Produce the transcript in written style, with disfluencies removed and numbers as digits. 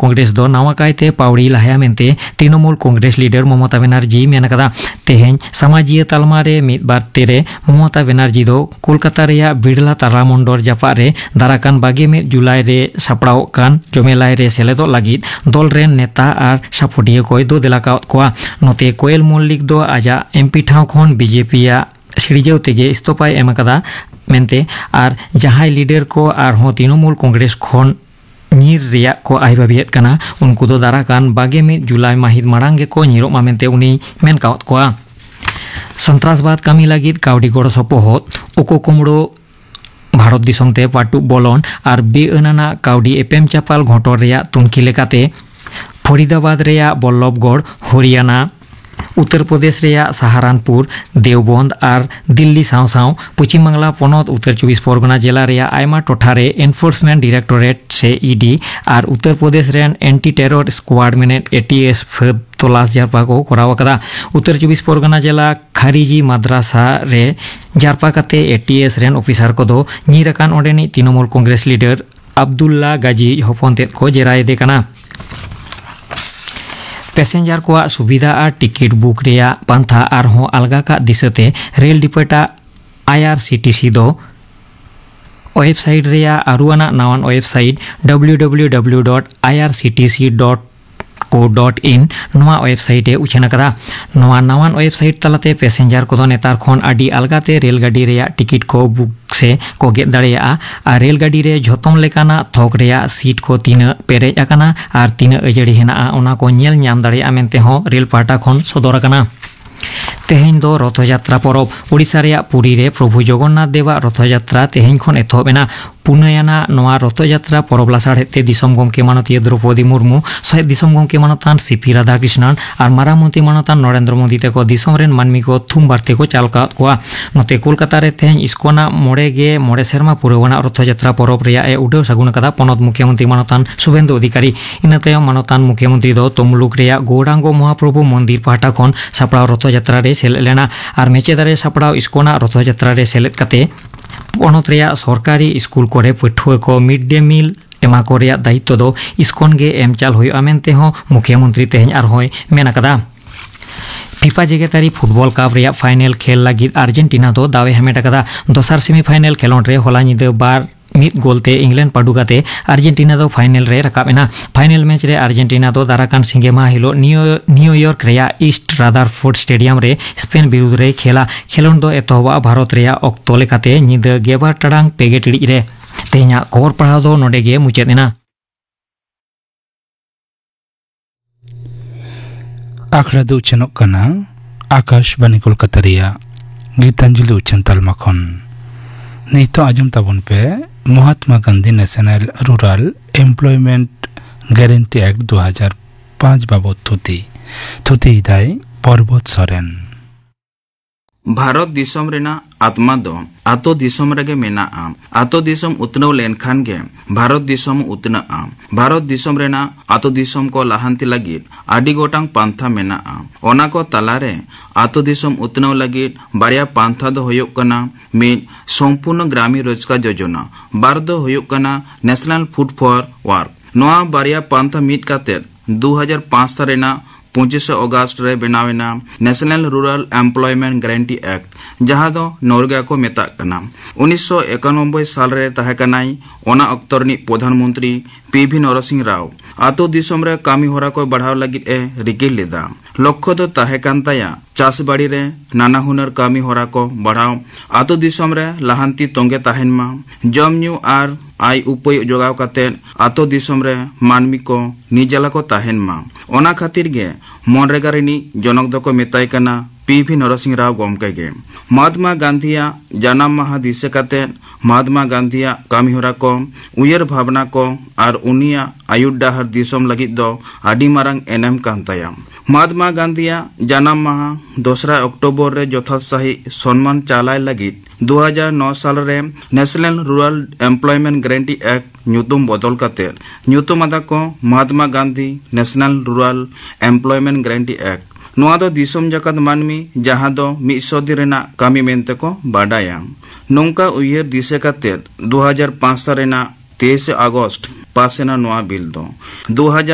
कांग्रेस दो नवा कायते पावड़ी लाया मेंते तृणमूल कांग्रेस लीडर ममता बनर्जी मेन कदा तेहें समाजीय तालमारे मिद बार तेरे ममता बनर्जी दो कोलकाता रेया बिड़ला तारामंडल जापारे दाराकान 21 जुलाई रे सापड़ाव कान जमेलाय रे सेलेदो लागिद दल रेन नेता आर साफुटिया कोय दो देलाका कोआ नोते कोयल मल्लिक दो आजा एमपी ठाव खन बीजेपी या सिड़िजेव तेगे इस्तफाय एम कदा मेंते आर जहाय लीडर को आर हो तृणमूल कांग्रेस खन नीर रिया को आइबाबियत कना उनको दो दाराकान 21 जुलाई माहित मारांगे को नीरो मामेंते उनी मेन कावत कोआ सन्त्रासबाद कामी लागिद कावडी गड़ सपोहत उको कुमड़ो भारत दिसमते पाटु बोलन आर बेअनाना कावडी एपेम चापाल घोटर रिया तुनखी लेकाते फरीदाबाद रिया बल्लभगढ़ हरियाणा उत्तर प्रदेश रेया सहारानपुर देवबंद और दिल्ली साव साव पश्चिम बांगला पनत उत्तर 24 परगना जिला रेया आयमा टोठारे एनफोर्समेंट डायरेक्टोरेट से ईडी और Uttar Pradesh rain anti terror squad mainnet ATS फद तलाश जारपा को कराव कदा उत्तर 24 परगना जिला खारिजी मद्रासा रे जारपा कते एटीएस रेन ऑफिसर को दो नीरकान ओडेनी तृणमूल कांग्रेस लीडर अब्दुल्ला गाजी हपनतेत को जेराय दे कना पैसेंजर को सुविधा और टिकट बुक रेया पंथा और हो अलगा का दिशते रेल डिपोटा IRCTC दो वेबसाइट रेया आरुआना नावान वेबसाइट www.irctc.co.in नवा वेबसाइट उछेना कदा नवा नावान वेबसाइट तलाते पैसेंजर को नेतार खन आडी अलगाते रेलगाड़ी रेया टिकट को बुक से को गेट दाड़ेया और रेलगाड़ी रे झोतम लेकाना थोक रेया सीट को तीना पेरेज आकाना और तीना अजड़ी हेना ओना को नेल ᱧᱟᱢ दाड़ेया मेनते हो रेल पाटा खन सदर आकाना तेहें दो रथयात्रा परब ओडिशा रेया पुरी रे प्रभु जगन्नाथ देवा रथयात्रा तेहें खन एथोबेना पुनयाना नवा रथयात्रा परब लासाड़ेते दिसम गमके मानतीय द्रौपदी मुर्मू सहित दिसम गमके मानतान सीपी राधाकृष्णन और मारामंत्री मानतान नरेंद्र मोदी तेको दिसम रेन मानमी को थुम बारते को चालका कोआ नोते कोलकाता रे तेहें इस्कोना मोड़े सेरमा पुरवना रथयात्रा परब रेया ए उडव सागुन कदा पनत मुख्यमंत्री मानतान शुभेंदु अधिकारी इना तायम मानतान मुख्यमंत्री दो तमुलुक रेया गौरांग महाप्रभु मंदिर पाहटा खन सापड़ाव रथयात्रा रे सेलेद लेना और मेचेदारे सापड़ाव इस्कोना रथयात्रा रे सेलेद कते पनत रेया सरकारी स्कूल कोरे पठुआ को मिड डे मील एमा को रेया दायित्व दो इस्कोन गे एम चाल होय मेनते हो मुख्यमंत्री तेहें आर होय मेन कदा फीफा जेगेतारी फुटबॉल कप रेया फाइनल खेल लागिद अर्जेंटीना दो दावे हमेट कदा दोसार सेमीफाइनल खेलोंड रे होला निदे बार मिद गोलते इंग्लैंड पाडुगाते अर्जेंटीना दो फाइनल रे रकाबेना फाइनल मैच रे अर्जेंटीना दो दाराकान सिंगेमा हिलो न्यूयॉर्क रेया ईस्ट रादारफोर्ड स्टेडियम रे स्पेन विरुद्ध रे खेला खेलोंड दो एतोबा भारत रेया ऑक्तो लेकाते निदे 12 टाड़ांग 2 टिड़िज रे तेहेंया खबर पढ़ाव दो नोडे गे मुचादेना आखड़ा दो उछनोक कना आकाशवाणी कोलकाता रेया गीतांजलि उछन तालमा खन नितो आजम ताबन पे Mahatma Gandhi national rural employment guarantee act 2005 बाबत थुती दाय पर्वत सोरेन भारत दिसम रेना आत्मा दो आतो दिसम रेगे मेना आतो दिसम उतनव लेनखान गे भारत दिसम उतना भारत दिसम रेना आतो दिसम को लाहांति लागिद आडी गोटांग पांथा मेना ओना को तलारे आतो दिसम उतनव लागिद बारिया पांथा दो होयोग कना मिद संपूर्ण ग्रामीण रोजगार योजना बार दो होयोग कना नेशनल फूड फॉर वर्क नोआ बारिया पांथा मिद काते 2005 रेना 25 अगस्त रे बनावेना national rural employment guarantee act जहां दो नोरगा को मेता कना 1991 साल रे तहे कनाई ओना अक्तरनी प्रधानमंत्री PV नरसिंह राव आतो दिसम रे कामी होरा को बढ़ाव लगित ए रिकिल लेदा लक्ष्य दो तहे कांताया चासबाड़ी रे नाना हुनर कामी होरा को बढ़ाव आतो दिसम रे लाहांती तोंगे ताहेनमा जम न्यू आर आई उपाय जोगाव काते आतो दिसम रे मानमी को निजला को ताहेनमा ओना खातिर गे मनरेगा रेनी जनक दो को मेताय कना PV नरसिंह राव गमके गे महात्मा गांधीया जन्म माहा दिसे काते महात्मा गांधीया कामी होरा को उयर भावना को और उनिया आयुर डाहर दिसम लगित दो आडी मारंग एनएम कांताया महात्मा गांधीया जन्म माहा 2 अक्टोबर रे जथा सही सम्मान चालाय लगित 2009 साल रे national rural employment guarantee act न्यूतुम बदल काते न्यूतुम आदा को Mahatma Gandhi national rural employment guarantee act नोआ दो दिसम जकत मानमी जहां दो 100 दिन रेना कामी मेनते को बाडाया नोंका उयहर दिसे काते 2005 रेना 23 अगस्त पासेना नोआ बिल दो 2000